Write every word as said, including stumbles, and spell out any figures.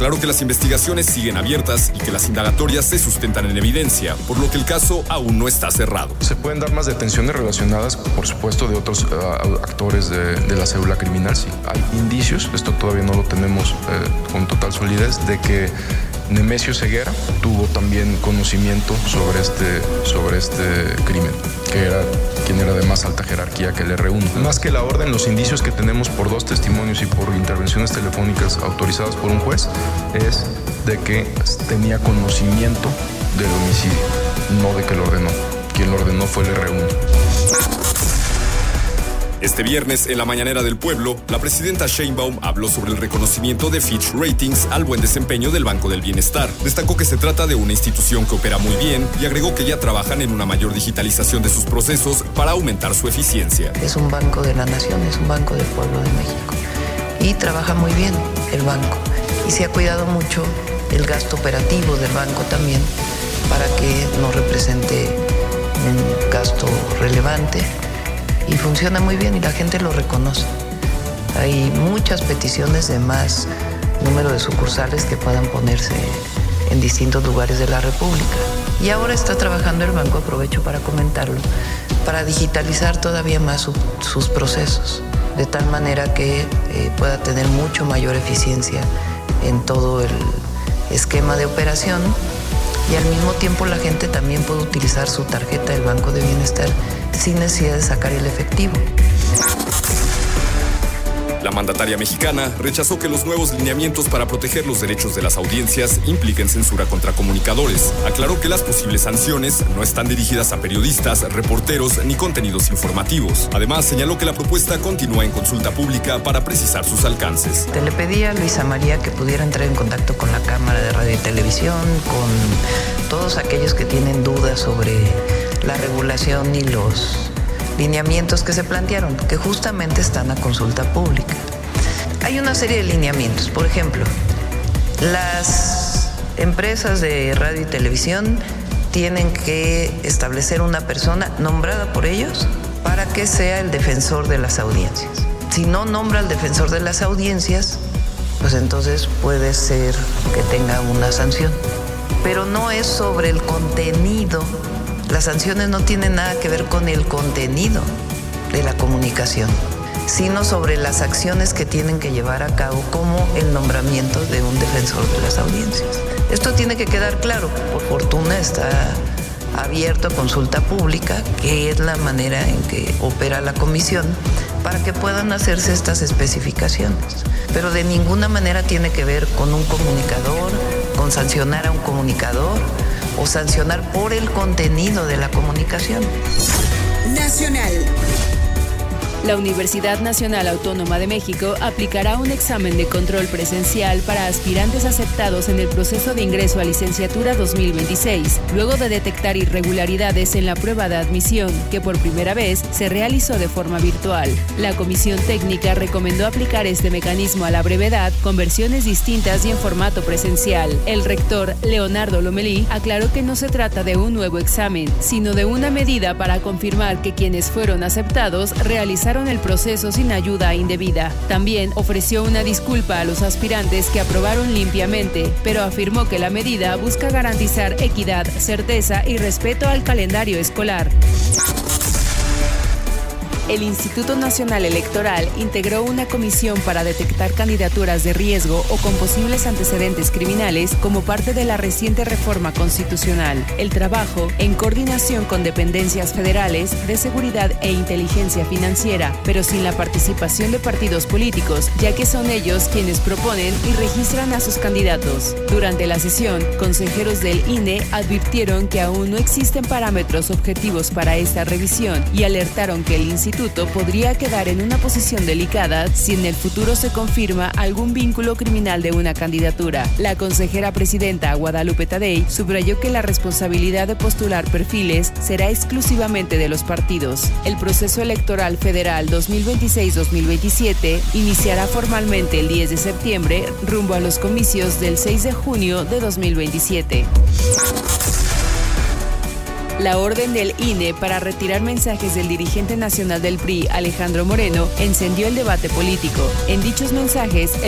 Aclaró que las investigaciones siguen abiertas y que las indagatorias se sustentan en evidencia, por lo que el caso aún no está cerrado. Se pueden dar más detenciones relacionadas, por supuesto, de otros uh, actores de, de la célula criminal, sí. Hay indicios, esto todavía no lo tenemos eh, con total solidez, de que Nemesio Ceguera tuvo también conocimiento sobre este, sobre este crimen, que era quien era de más alta jerarquía que el erre uno. Más que la orden, los indicios que tenemos por dos testimonios y por intervenciones telefónicas autorizadas por un juez es de que tenía conocimiento del homicidio, no de que lo ordenó. Quien lo ordenó fue el erre uno. Este viernes, en la Mañanera del Pueblo, la presidenta Sheinbaum habló sobre el reconocimiento de Fitch Ratings al buen desempeño del Banco del Bienestar. Destacó que se trata de una institución que opera muy bien y agregó que ya trabajan en una mayor digitalización de sus procesos para aumentar su eficiencia. Es un banco de la nación, es un banco del pueblo de México y trabaja muy bien el banco y se ha cuidado mucho el gasto operativo del banco también para que no represente un gasto relevante. Y funciona muy bien y la gente lo reconoce. Hay muchas peticiones de más número de sucursales que puedan ponerse en distintos lugares de la República. Y ahora está trabajando el banco, aprovecho para comentarlo, para digitalizar todavía más su, sus procesos, de tal manera que eh, pueda tener mucho mayor eficiencia en todo el esquema de operación y al mismo tiempo la gente también puede utilizar su tarjeta del Banco de Bienestar sin necesidad de sacar el efectivo. La mandataria mexicana rechazó que los nuevos lineamientos para proteger los derechos de las audiencias impliquen censura contra comunicadores. Aclaró que las posibles sanciones no están dirigidas a periodistas, reporteros ni contenidos informativos. Además, señaló que la propuesta continúa en consulta pública para precisar sus alcances. Te le pedí a Luisa María que pudiera entrar en contacto con la Cámara de Radio y Televisión, con todos aquellos que tienen dudas sobre la regulación y los lineamientos que se plantearon, que justamente están a consulta pública. Hay una serie de lineamientos. Por ejemplo, las empresas de radio y televisión tienen que establecer una persona nombrada por ellos para que sea el defensor de las audiencias. Si no nombra al defensor de las audiencias, pues entonces puede ser que tenga una sanción. Pero no es sobre el contenido. Las sanciones no tienen nada que ver con el contenido de la comunicación, sino sobre las acciones que tienen que llevar a cabo, como el nombramiento de un defensor de las audiencias. Esto tiene que quedar claro. Por fortuna está abierto a consulta pública, que es la manera en que opera la comisión, para que puedan hacerse estas especificaciones. Pero de ninguna manera tiene que ver con un comunicador, con sancionar a un comunicador, o sancionar por el contenido de la comunicación. Nacional. La Universidad Nacional Autónoma de México aplicará un examen de control presencial para aspirantes aceptados en el proceso de ingreso a licenciatura dos mil veintiséis, luego de detectar irregularidades en la prueba de admisión, que por primera vez se realizó de forma virtual. La Comisión Técnica recomendó aplicar este mecanismo a la brevedad con versiones distintas y en formato presencial. El rector, Leonardo Lomelí, aclaró que no se trata de un nuevo examen, sino de una medida para confirmar que quienes fueron aceptados realizaron el proceso sin ayuda indebida. También ofreció una disculpa a los aspirantes que aprobaron limpiamente, pero afirmó que la medida busca garantizar equidad, certeza y respeto al calendario escolar. El Instituto Nacional Electoral integró una comisión para detectar candidaturas de riesgo o con posibles antecedentes criminales como parte de la reciente reforma constitucional. El trabajo, en coordinación con dependencias federales de seguridad e inteligencia financiera, pero sin la participación de partidos políticos, ya que son ellos quienes proponen y registran a sus candidatos. Durante la sesión, consejeros del I N E advirtieron que aún no existen parámetros objetivos para esta revisión y alertaron que el instituto podría quedar en una posición delicada si en el futuro se confirma algún vínculo criminal de una candidatura. La consejera presidenta Guadalupe Tadei subrayó que la responsabilidad de postular perfiles será exclusivamente de los partidos. El proceso electoral federal dos mil veintiséis dos mil veintisiete iniciará formalmente el diez de septiembre rumbo a los comicios del seis de junio de dos mil veintisiete. La orden del I N E para retirar mensajes del dirigente nacional del P R I, Alejandro Moreno, encendió el debate político. En dichos mensajes,